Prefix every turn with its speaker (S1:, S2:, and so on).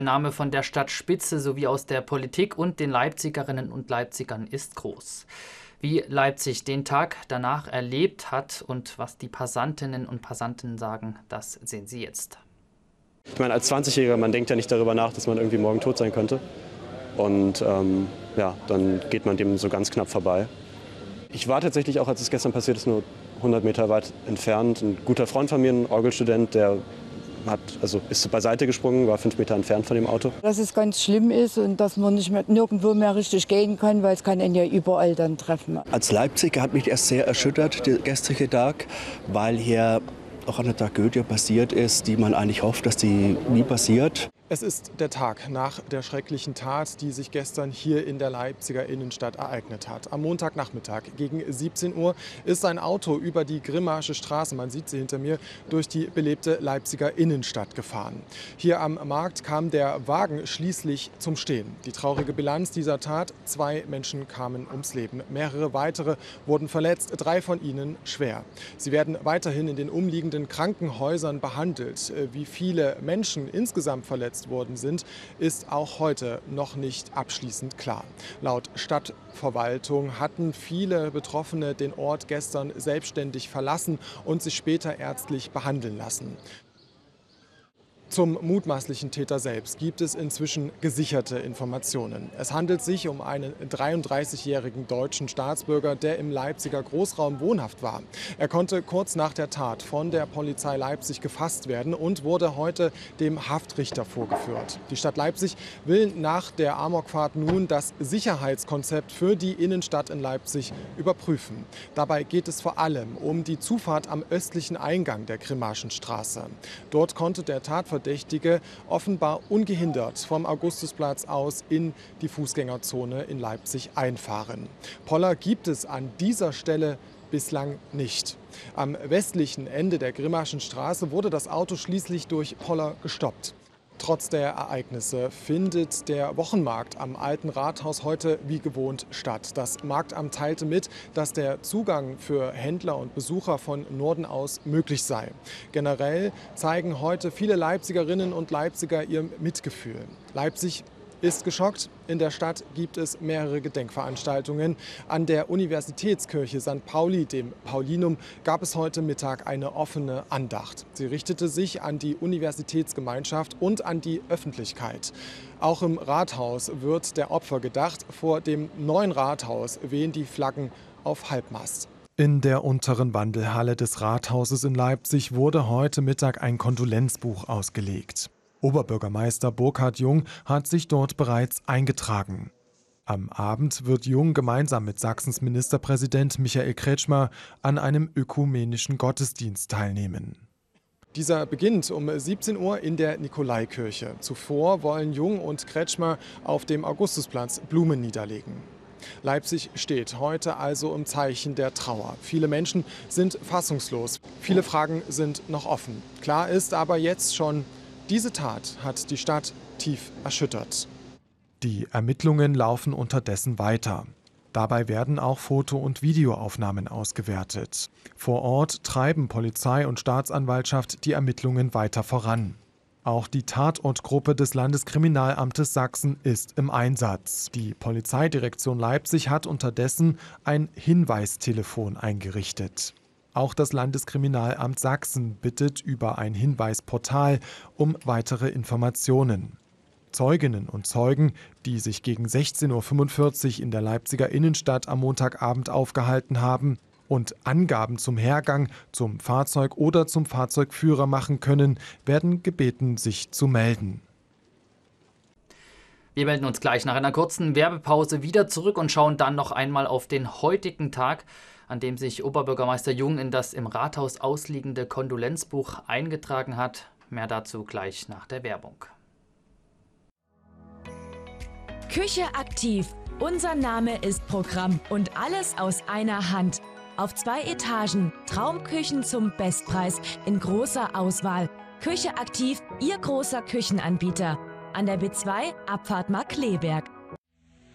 S1: Name von der Stadtspitze sowie aus der Politik und den Leipzigerinnen und Leipzigern ist groß. Wie Leipzig den Tag danach erlebt hat und was die Passantinnen und Passanten sagen, das sehen Sie jetzt.
S2: Ich meine, als 20-Jähriger, man denkt ja nicht darüber nach, dass man irgendwie morgen tot sein könnte. Und ja, dann geht man dem so ganz knapp vorbei. Ich war tatsächlich auch, als es gestern passiert ist, nur 100 Meter weit entfernt. Ein guter Freund von mir, ein Orgelstudent, der ist beiseite gesprungen, war 5 Meter entfernt von dem Auto.
S3: Dass es ganz schlimm ist und dass man nirgendwo mehr richtig gehen kann, weil es kann einen ja überall dann treffen.
S4: Als Leipziger hat mich erst sehr erschüttert, der gestrige Tag, weil hier auch eine Tragödie passiert ist, die man eigentlich hofft, dass die nie passiert.
S5: Es ist der Tag nach der schrecklichen Tat, die sich gestern hier in der Leipziger Innenstadt ereignet hat. Am Montagnachmittag gegen 17 Uhr ist ein Auto über die Grimmarsche Straße, man sieht sie hinter mir, durch die belebte Leipziger Innenstadt gefahren. Hier am Markt kam der Wagen schließlich zum Stehen. Die traurige Bilanz dieser Tat: 2 Menschen kamen ums Leben. Mehrere weitere wurden verletzt, 3 von ihnen schwer. Sie werden weiterhin in den umliegenden Krankenhäusern behandelt. Wie viele Menschen insgesamt verletzt worden sind, ist auch heute noch nicht abschließend klar. Laut Stadtverwaltung hatten viele Betroffene den Ort gestern selbstständig verlassen und sich später ärztlich behandeln lassen. Zum mutmaßlichen Täter selbst gibt es inzwischen gesicherte Informationen. Es handelt sich um einen 33-jährigen deutschen Staatsbürger, der im Leipziger Großraum wohnhaft war. Er konnte kurz nach der Tat von der Polizei Leipzig gefasst werden und wurde heute dem Haftrichter vorgeführt. Die Stadt Leipzig will nach der Amokfahrt nun das Sicherheitskonzept für die Innenstadt in Leipzig überprüfen. Dabei geht es vor allem um die Zufahrt am östlichen Eingang der Grimmarschen Straße. Dort konnte der Tatverdächtige offenbar ungehindert vom Augustusplatz aus in die Fußgängerzone in Leipzig einfahren. Poller gibt es an dieser Stelle bislang nicht. Am westlichen Ende der Grimmarschen Straße wurde das Auto schließlich durch Poller gestoppt. Trotz der Ereignisse findet der Wochenmarkt am Alten Rathaus heute wie gewohnt statt. Das Marktamt teilte mit, dass der Zugang für Händler und Besucher von Norden aus möglich sei. Generell zeigen heute viele Leipzigerinnen und Leipziger ihr Mitgefühl. Leipzig ist geschockt. In der Stadt gibt es mehrere Gedenkveranstaltungen. An der Universitätskirche St. Pauli, dem Paulinum, gab es heute Mittag eine offene Andacht. Sie richtete sich an die Universitätsgemeinschaft und an die Öffentlichkeit. Auch im Rathaus wird der Opfer gedacht. Vor dem neuen Rathaus wehen die Flaggen auf Halbmast.
S6: In der unteren Wandelhalle des Rathauses in Leipzig wurde heute Mittag ein Kondolenzbuch ausgelegt. Oberbürgermeister Burkhard Jung hat sich dort bereits eingetragen. Am Abend wird Jung gemeinsam mit Sachsens Ministerpräsident Michael Kretschmer an einem ökumenischen Gottesdienst teilnehmen.
S5: Dieser beginnt um 17 Uhr in der Nikolaikirche. Zuvor wollen Jung und Kretschmer auf dem Augustusplatz Blumen niederlegen. Leipzig steht heute also im Zeichen der Trauer. Viele Menschen sind fassungslos. Viele Fragen sind noch offen. Klar ist aber jetzt schon: Diese Tat hat die Stadt tief erschüttert.
S6: Die Ermittlungen laufen unterdessen weiter. Dabei werden auch Foto- und Videoaufnahmen ausgewertet. Vor Ort treiben Polizei und Staatsanwaltschaft die Ermittlungen weiter voran. Auch die Tatortgruppe des Landeskriminalamtes Sachsen ist im Einsatz. Die Polizeidirektion Leipzig hat unterdessen ein Hinweistelefon eingerichtet. Auch das Landeskriminalamt Sachsen bittet über ein Hinweisportal um weitere Informationen. Zeuginnen und Zeugen, die sich gegen 16:45 Uhr in der Leipziger Innenstadt am Montagabend aufgehalten haben und Angaben zum Hergang, zum Fahrzeug oder zum Fahrzeugführer machen können, werden gebeten, sich zu melden.
S1: Wir melden uns gleich nach einer kurzen Werbepause wieder zurück und schauen dann noch einmal auf den heutigen Tag, an dem sich Oberbürgermeister Jung in das im Rathaus ausliegende Kondolenzbuch eingetragen hat. Mehr dazu gleich nach der Werbung.
S7: Küche aktiv. Unser Name ist Programm und alles aus einer Hand. Auf 2 Etagen, Traumküchen zum Bestpreis in großer Auswahl. Küche aktiv, Ihr großer Küchenanbieter. An der B2, Abfahrt Markkleeberg.